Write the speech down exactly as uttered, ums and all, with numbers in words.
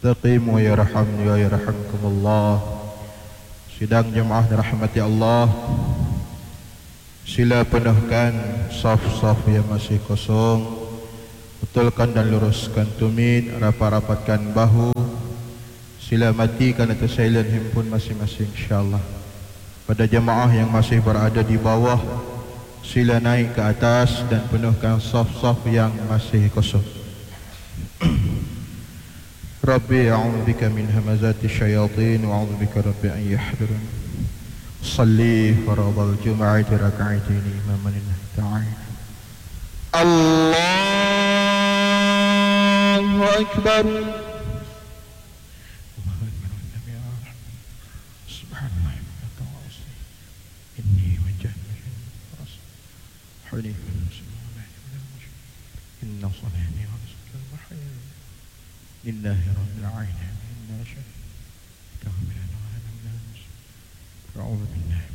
Istaqimu yarhamni wa yarhamkumullah. Sidang jemaah dirahmati Allah, sila penuhkan saf-saf yang masih kosong, betulkan dan luruskan tumit, rapat-rapatkan bahu, sila matikan atau silent handphone masing-masing insyaAllah. Pada jemaah yang masih berada di bawah, sila naik ke atas dan penuhkan saf-saf yang masih kosong. Rabbi a'udzubika min hamazati syayatin wa a'udzubika Rabbi an yahdurun. Salli faradal jum'ati raka'ataini imaman lillahi ta'ala. Allahu akbar. Subhanallah wa ta'ala. Inni wajjahtu hanifan musliman inna salati wa nusuki wa mahyaya lillahi rabbil alamin. Inna syarika min al-alamin. A'udzu billahi